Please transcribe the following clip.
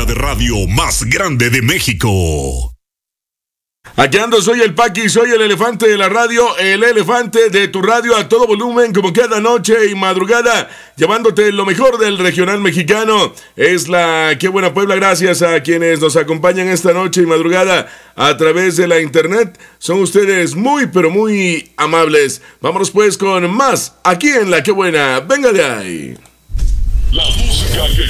cabina de radio más grande de México. Aquí ando, soy el Paqui, soy el elefante de la radio, el elefante de tu radio a todo volumen, como cada noche y madrugada, llevándote lo mejor del regional mexicano. Es la Qué Buena Puebla, gracias a quienes nos acompañan esta noche y madrugada a través de la internet. Son ustedes muy, pero muy amables. Vámonos pues con más, aquí en La Qué Buena. Venga de ahí. La música que